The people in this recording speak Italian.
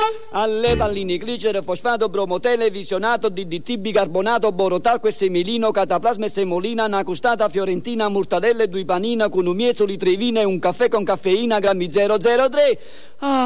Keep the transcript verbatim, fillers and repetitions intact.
alle palline, glicere, fosfato, bromo, televisionato, D D T, bicarbonato, borotalco e semilino, cataplasma e semolina, una custata fiorentina, mortadelle, due panina, con un miezzo litrevina e un caffè con caffeina, grammi zero zero tre. Ah,